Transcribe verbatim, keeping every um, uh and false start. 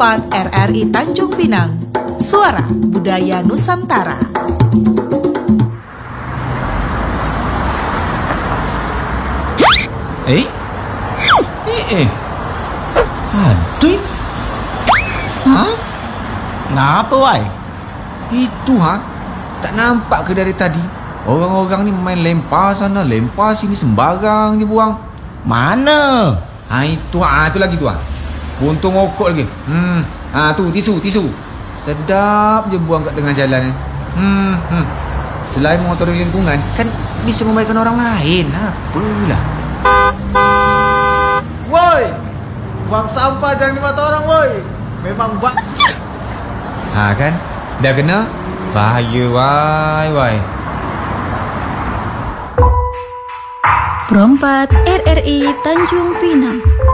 empat R R I Tanjung Pinang, Suara Budaya Nusantara. Eh? Eh eh. Aduh. Ha? Ngapa wai? Itu ha? Tak nampak ke dari tadi? Orang-orang ni main lempar sana, lempar sini, sembarang je buang. Mana? Ha itu ha, tu lagi tu ha. Puntung okok lagi. Hmm, ha tu tisu, tisu. Sedap je buang kat tengah jalan ni. Hmm, hmm. Selain mengotori lingkungan, kan bisa membaikkan orang lain. Apalah. Woi, buang sampah jangan di mata orang, woi. Memang bak. Ha kan? Dah kena? Bahaya wai wai. Perempat R R I Tanjung Pinang.